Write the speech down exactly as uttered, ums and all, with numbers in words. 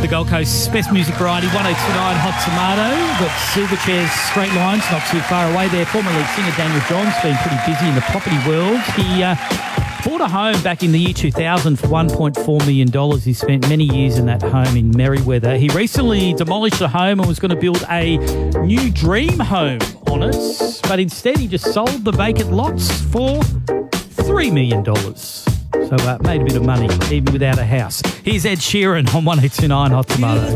the Gold Coast's best music variety, one oh two point nine Hot Tomato. Got Silverchair's Straight Lines, not too far away there. Former lead singer Daniel John's been pretty busy in the property world. He uh, bought a home back in the year two thousand for one point four million dollars. He spent many years in that home in Merriweather. He recently demolished the home and was going to build a new dream home on it, but instead he just sold the vacant lots for three million dollars. So uh, made a bit of money, even without a house. Here's Ed Sheeran on one oh two point nine Hot Tomato.